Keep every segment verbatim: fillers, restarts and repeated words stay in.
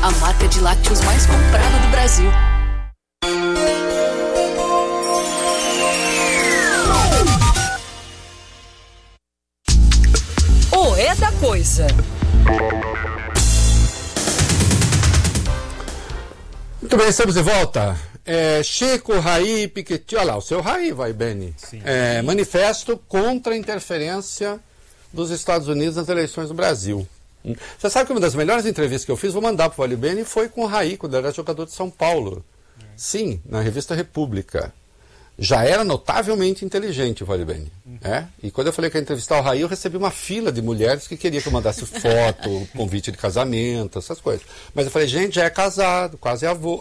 a marca de lácteos mais comprada do Brasil. O É da Coisa. Muito bem, estamos de volta. É, Chico, Raí, Piketty, olha lá, o seu Raí vai, Beni. É, manifesto contra a interferência dos Estados Unidos nas eleições do Brasil. Você sabe que uma das melhores entrevistas que eu fiz, vou mandar para o Vale Beni, foi com o Raí, quando era jogador de São Paulo. É. Sim, na revista República. Já era notavelmente inteligente o Vale Beni. Uhum. É? E quando eu falei que ia entrevistar o Raí, eu recebi uma fila de mulheres que queria que eu mandasse foto, convite de casamento, essas coisas. Mas eu falei, gente, já é casado, quase avô.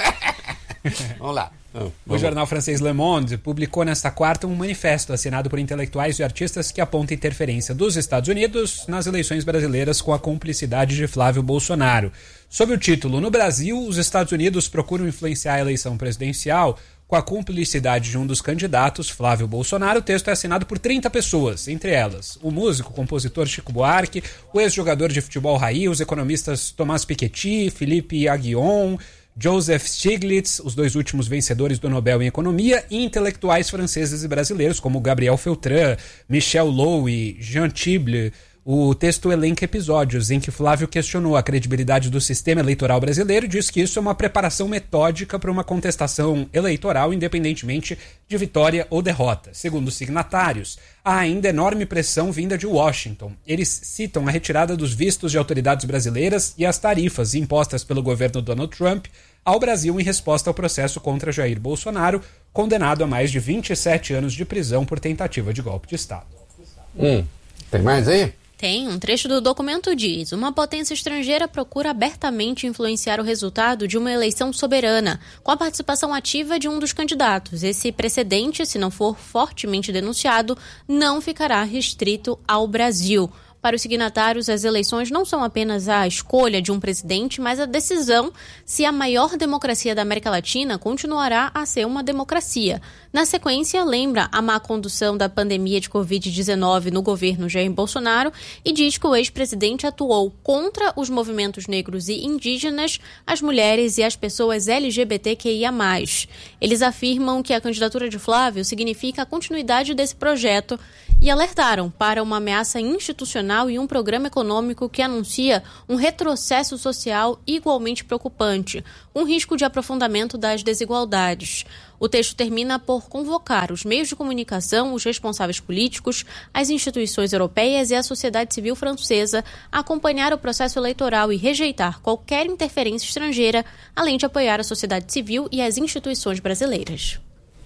Vamos lá. Vamos. O jornal francês Le Monde publicou nesta quarta um manifesto assinado por intelectuais e artistas que aponta interferência dos Estados Unidos nas eleições brasileiras com a cumplicidade de Flávio Bolsonaro. Sob o título "No Brasil, os Estados Unidos procuram influenciar a eleição presidencial com a cumplicidade de um dos candidatos, Flávio Bolsonaro", o texto é assinado por trinta pessoas, entre elas o músico, compositor Chico Buarque, o ex-jogador de futebol Raí, os economistas Tomás Piketty, Philippe Aghion, Joseph Stiglitz, os dois últimos vencedores do Nobel em Economia, e intelectuais franceses e brasileiros como Gabriel Feltrin, Michel Lowy, Jean Tible. O texto elenca episódios em que Flávio questionou a credibilidade do sistema eleitoral brasileiro e diz que isso é uma preparação metódica para uma contestação eleitoral, independentemente de vitória ou derrota. Segundo os signatários, há ainda enorme pressão vinda de Washington. Eles citam a retirada dos vistos de autoridades brasileiras e as tarifas impostas pelo governo Donald Trump ao Brasil em resposta ao processo contra Jair Bolsonaro, condenado a mais de vinte e sete anos de prisão por tentativa de golpe de Estado. Hum, tem mais aí? Tem, um trecho do documento diz: uma potência estrangeira procura abertamente influenciar o resultado de uma eleição soberana, com a participação ativa de um dos candidatos. Esse precedente, se não for fortemente denunciado, não ficará restrito ao Brasil. Para os signatários, as eleições não são apenas a escolha de um presidente, mas a decisão se a maior democracia da América Latina continuará a ser uma democracia. Na sequência, lembra a má condução da pandemia de covid dezenove no governo Jair Bolsonaro e diz que o ex-presidente atuou contra os movimentos negros e indígenas, as mulheres e as pessoas L G B T Q I A mais. Eles afirmam que a candidatura de Flávio significa a continuidade desse projeto e alertaram para uma ameaça institucional e um programa econômico que anuncia um retrocesso social igualmente preocupante, um risco de aprofundamento das desigualdades. O texto termina por convocar os meios de comunicação, os responsáveis políticos, as instituições europeias e a sociedade civil francesa a acompanhar o processo eleitoral e rejeitar qualquer interferência estrangeira, além de apoiar a sociedade civil e as instituições brasileiras.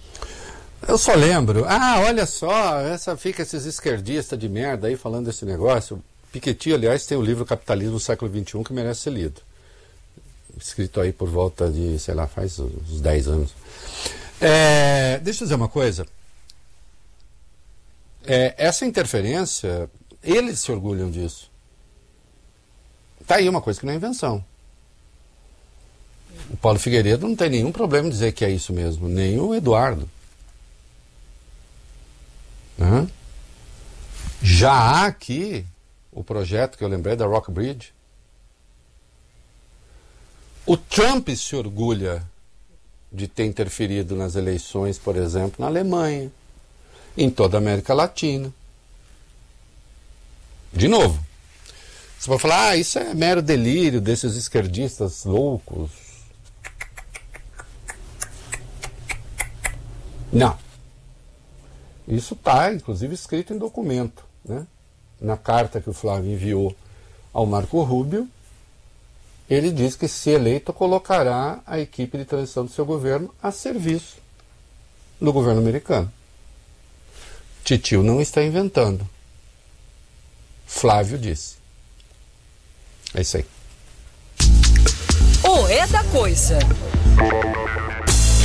Eu só lembro, ah, olha só, essa fica esses esquerdistas de merda aí falando desse negócio. Piketty, aliás, tem o livro Capitalismo do século vinte e um que merece ser lido. Escrito aí por volta de, sei lá, faz uns dez anos. É, deixa eu dizer uma coisa. É, essa interferência, eles se orgulham disso. Tá aí uma coisa que não é invenção. O Paulo Figueiredo não tem nenhum problema em dizer que é isso mesmo, nem o Eduardo. Uhum. Já há aqui o projeto que eu lembrei da Rockbridge. O Trump se orgulha de ter interferido nas eleições, por exemplo, na Alemanha, em toda a América Latina. De novo, você pode falar, ah, isso é mero delírio desses esquerdistas loucos. Não. Isso está, inclusive, escrito em documento, né? Na carta que o Flávio enviou ao Marco Rubio, ele diz que, se eleito, colocará a equipe de transição do seu governo a serviço do governo americano. Titio não está inventando. Flávio disse. É isso aí. O É da Coisa.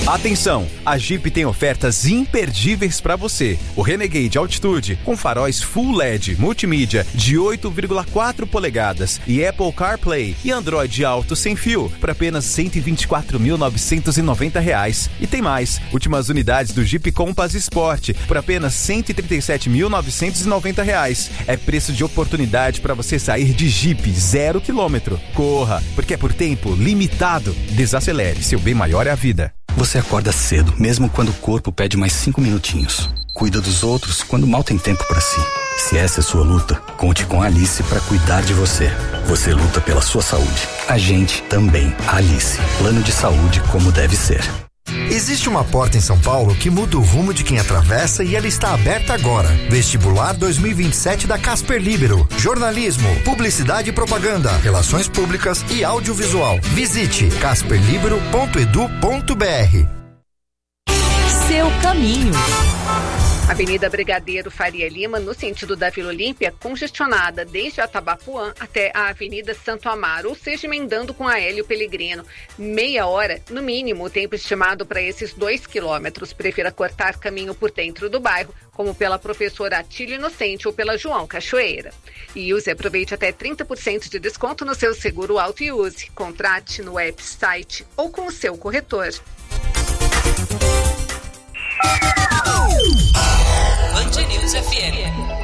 Atenção, a Jeep tem ofertas imperdíveis para você. O Renegade Altitude com faróis Full L E D, multimídia de oito vírgula quatro polegadas e Apple CarPlay e Android Auto sem fio por apenas cento e vinte e quatro mil novecentos e noventa reais. E tem mais, últimas unidades do Jeep Compass Sport por apenas cento e trinta e sete mil novecentos e noventa reais. É preço de oportunidade para você sair de Jeep zero quilômetro. Corra, porque é por tempo limitado. Desacelere, seu bem maior é a vida. Você acorda cedo, mesmo quando o corpo pede mais cinco minutinhos. Cuida dos outros quando mal tem tempo para si. Se essa é sua luta, conte com a Alice para cuidar de você. Você luta pela sua saúde. A gente também. Alice. Plano de saúde como deve ser. Existe uma porta em São Paulo que muda o rumo de quem atravessa e ela está aberta agora. Vestibular dois mil e vinte e sete da Casper Libero. Jornalismo, publicidade e propaganda, relações públicas e audiovisual. Visite casper libero ponto edu ponto br. Seu caminho. Avenida Brigadeiro Faria Lima, no sentido da Vila Olímpia, congestionada desde Atabapuã até a Avenida Santo Amaro, ou seja, emendando com a Hélio Pellegrino. Meia hora, no mínimo, o tempo estimado para esses dois quilômetros. Prefira cortar caminho por dentro do bairro, como pela Professora Atílio Inocente ou pela João Cachoeira. E use e aproveite até trinta por cento de desconto no seu seguro auto e use. Contrate no website ou com o seu corretor. Band News F M.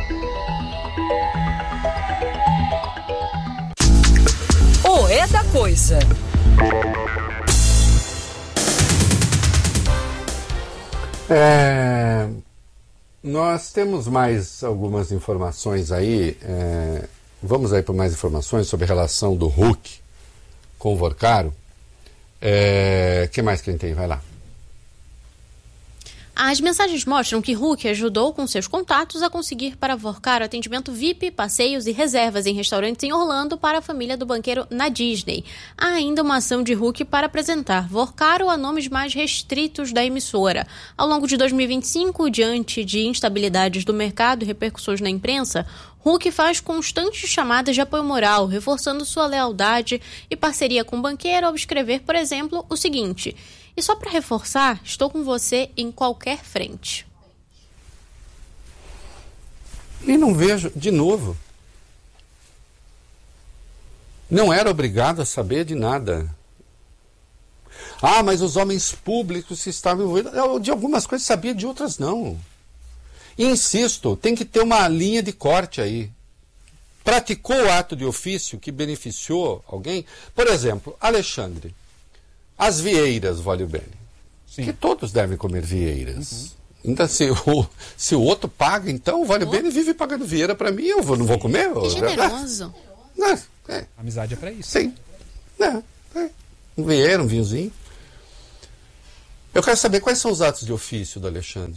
O É da Coisa. É, nós temos mais algumas informações aí. É, vamos aí para mais informações sobre a relação do Huck com o Vorcaro. O é, que mais que a gente tem? Vai lá. As mensagens mostram que Huck ajudou com seus contatos a conseguir para Vorcaro atendimento V I P, passeios e reservas em restaurantes em Orlando para a família do banqueiro na Disney. Há ainda uma ação de Huck para apresentar Vorcaro a nomes mais restritos da emissora. Ao longo de dois mil e vinte e cinco, diante de instabilidades do mercado e repercussões na imprensa, Huck faz constantes chamadas de apoio moral, reforçando sua lealdade e parceria com o banqueiro ao escrever, por exemplo, o seguinte: e só para reforçar, estou com você em qualquer frente. E não vejo, de novo, não era obrigado a saber de nada. Ah, mas os homens públicos que estavam envolvidos, eu, de algumas coisas sabia, de outras não. E insisto, tem que ter uma linha de corte aí. Praticou o ato de ofício que beneficiou alguém? Por exemplo, Alexandre. As vieiras, vale o bem. Que todos devem comer vieiras. Uhum. Então, se o, se o outro paga, então o vale o bem vive pagando vieira para mim, eu vou, não vou comer? Que generoso. Não, é. Amizade é para isso. Sim. É, é. Um vieiro, um vinhozinho. Eu quero saber quais são os atos de ofício do Alexandre.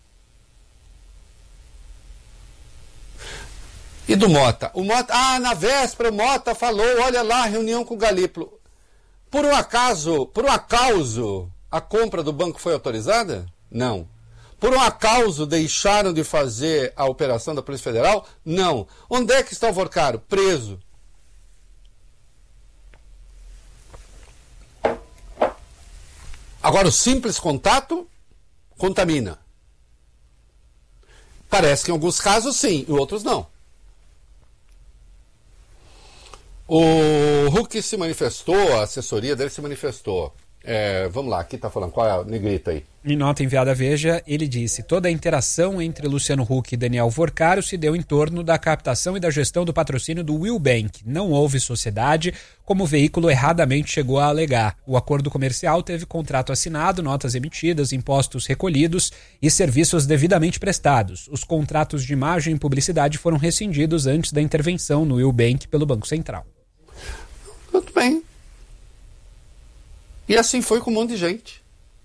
E do Mota? O Mota, ah, na véspera o Mota falou, olha lá, reunião com o Galípolo. Por um acaso, por um acaso, a compra do banco foi autorizada? Não. Por um acaso deixaram de fazer a operação da Polícia Federal? Não. Onde é que está o Vorcaro? Preso. Agora, o simples contato contamina. Parece que em alguns casos sim, em outros não. O Huck se manifestou, a assessoria dele se manifestou. É, vamos lá, aqui está falando, qual é a negrita aí? Em nota enviada à Veja, ele disse: toda a interação entre Luciano Huck e Daniel Vorcaro se deu em torno da captação e da gestão do patrocínio do Will Bank. Não houve sociedade, como o veículo erradamente chegou a alegar. O acordo comercial teve contrato assinado, notas emitidas, impostos recolhidos e serviços devidamente prestados. Os contratos de imagem e publicidade foram rescindidos antes da intervenção no Will Bank pelo Banco Central. Muito bem. E assim foi com um monte de gente.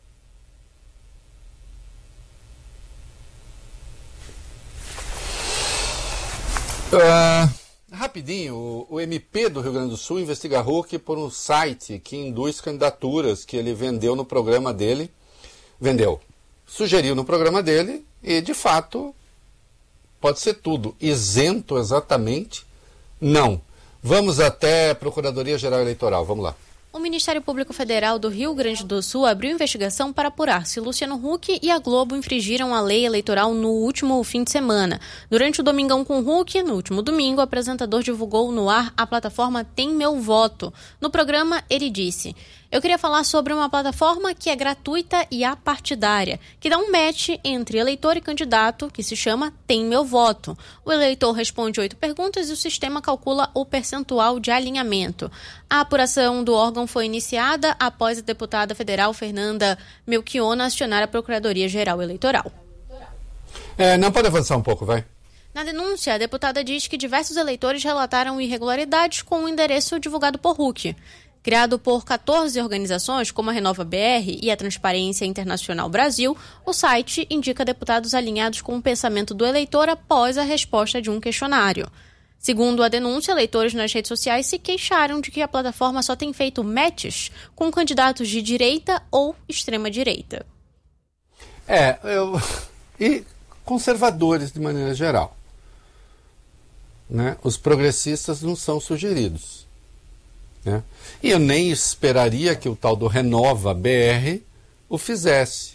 Uh, rapidinho, o, o M P do Rio Grande do Sul investiga Huck por um site que induz candidaturas que ele vendeu no programa dele. Vendeu. Sugeriu no programa dele e, de fato, pode ser tudo. Isento exatamente? Não. Vamos até a Procuradoria-Geral Eleitoral, vamos lá. O Ministério Público Federal do Rio Grande do Sul abriu investigação para apurar se Luciano Huck e a Globo infringiram a lei eleitoral no último fim de semana. Durante o Domingão com Huck, no último domingo, o apresentador divulgou no ar a plataforma Tem Meu Voto. No programa, ele disse: "Eu queria falar sobre uma plataforma que é gratuita e apartidária, que dá um match entre eleitor e candidato, que se chama Tem Meu Voto. O eleitor responde oito perguntas e o sistema calcula o percentual de alinhamento. A apuração do órgão foi iniciada após a deputada federal Fernanda Melchiona acionar a Procuradoria-Geral Eleitoral." É, não pode avançar um pouco, vai? Na denúncia, a deputada diz que diversos eleitores relataram irregularidades com o endereço divulgado por Huck. Criado por quatorze organizações, como a Renova B R e a Transparência Internacional Brasil, o site indica deputados alinhados com o pensamento do eleitor após a resposta de um questionário. Segundo a denúncia, eleitores nas redes sociais se queixaram de que a plataforma só tem feito matches com candidatos de direita ou extrema-direita. É, eu... e conservadores de maneira geral. Né? Os progressistas não são sugeridos. Né? E eu nem esperaria que o tal do Renova B R o fizesse.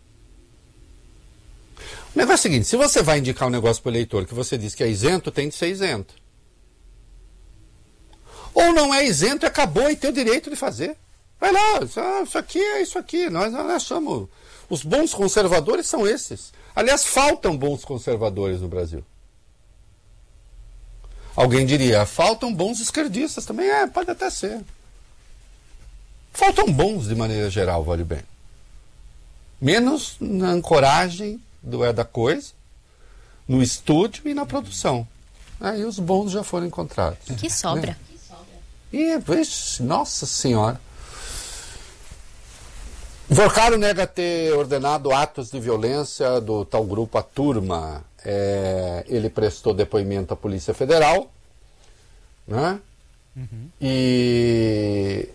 O negócio é o seguinte: se você vai indicar um negócio para o eleitor que você diz que é isento, tem de ser isento. Ou não é isento e acabou e tem o direito de fazer. Vai lá, isso aqui é isso aqui. Nós, nós somos... Os bons conservadores são esses. Aliás, faltam bons conservadores no Brasil. Alguém diria, faltam bons esquerdistas também. É, pode até ser. Faltam bons de maneira geral, vale bem. Menos na ancoragem do é da coisa, no estúdio e na produção. Aí os bons já foram encontrados. Que sobra. Né? E, vixe, nossa senhora. Vorcaro nega ter ordenado atos de violência do tal grupo A Turma. É, ele prestou depoimento à Polícia Federal, né? Uhum. E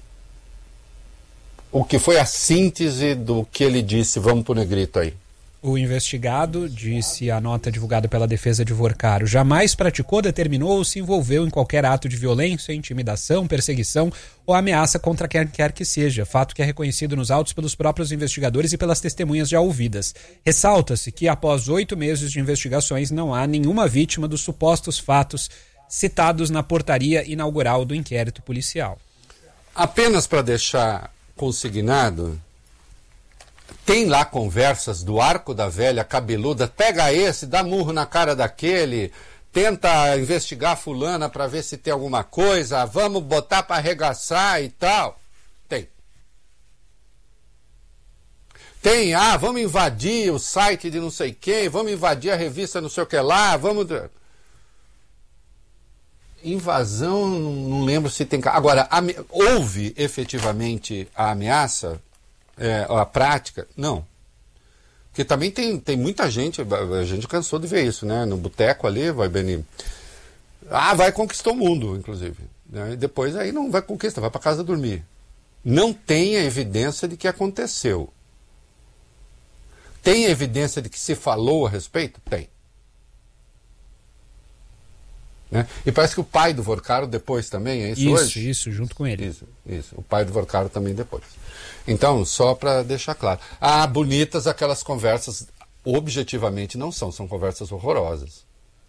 o que foi a síntese do que ele disse? Vamos pro negrito aí. O investigado, disse a nota divulgada pela defesa de Vorcaro, jamais praticou, determinou ou se envolveu em qualquer ato de violência, intimidação, perseguição ou ameaça contra quem quer que seja, fato que é reconhecido nos autos pelos próprios investigadores e pelas testemunhas já ouvidas. Ressalta-se que, após oito meses de investigações, não há nenhuma vítima dos supostos fatos citados na portaria inaugural do inquérito policial. Apenas para deixar consignado, tem lá conversas do arco da velha cabeluda, pega esse, dá murro na cara daquele, tenta investigar fulana para ver se tem alguma coisa, vamos botar para arregaçar e tal. Tem. Tem, ah, vamos invadir o site de não sei quem, vamos invadir a revista não sei o que lá, vamos... Invasão, não lembro se tem... Agora, ame... houve efetivamente a ameaça... É, a prática, não. Porque também tem, tem muita gente, a gente cansou de ver isso, né? No boteco ali, vai Beni. Ah, vai conquistar o mundo, inclusive. Né? E depois aí não vai conquistar, vai para casa dormir. Não tem a evidência de que aconteceu. Tem evidência de que se falou a respeito? Tem. Né? E parece que o pai do Vorcaro depois também, é isso, isso hoje? Isso, isso, junto com ele. Isso, isso. O pai do Vorcaro também depois. Então, só para deixar claro. Ah, bonitas aquelas conversas, objetivamente não são, são conversas horrorosas.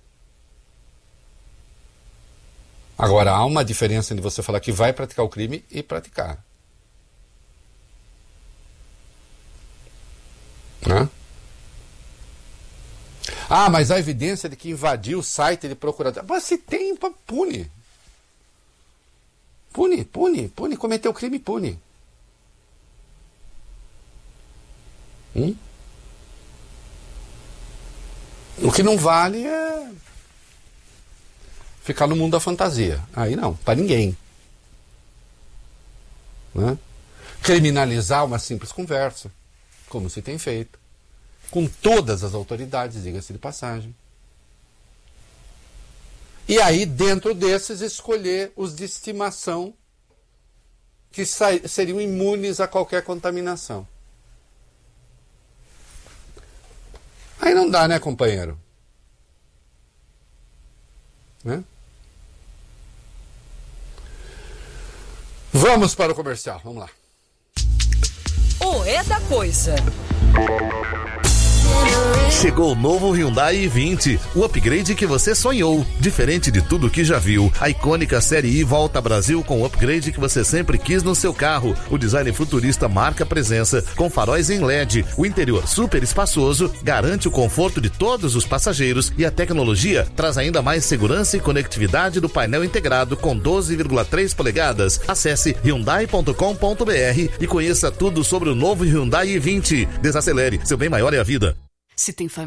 Agora, há uma diferença entre você falar que vai praticar o crime e praticar. Né? Ah, mas há evidência de que invadiu o site de procurador. Mas se tem, pune. Pune, pune, pune. Cometeu o crime, pune. Hum? O que não vale é ficar no mundo da fantasia. Aí não, para ninguém. Né? Criminalizar uma simples conversa, como se tem feito, com todas as autoridades, diga-se de passagem. E aí, dentro desses, escolher os de estimação que seriam imunes a qualquer contaminação. Aí não dá, né, companheiro? Né? Vamos para o comercial, vamos lá. O É da Coisa. Chegou o novo Hyundai i vinte, o upgrade que você sonhou. Diferente de tudo que já viu, a icônica Série I volta ao Brasil com o upgrade que você sempre quis no seu carro. O design futurista marca presença, com faróis em L E D. O interior super espaçoso garante o conforto de todos os passageiros e a tecnologia traz ainda mais segurança e conectividade do painel integrado com doze vírgula três polegadas. Acesse hyundai ponto com ponto br e conheça tudo sobre o novo Hyundai i vinte. Desacelere, seu bem maior é a vida. Se tem família